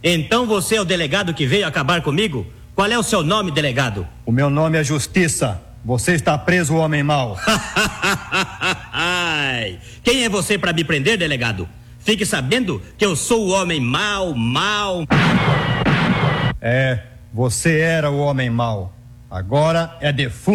Então você é o delegado que veio acabar comigo? Qual é o seu nome, delegado? O meu nome é Justiça. Você está preso, homem mau. Quem é você para me prender, delegado? Fique sabendo que eu sou o homem mau. É, você era o homem mau. Agora é defunto.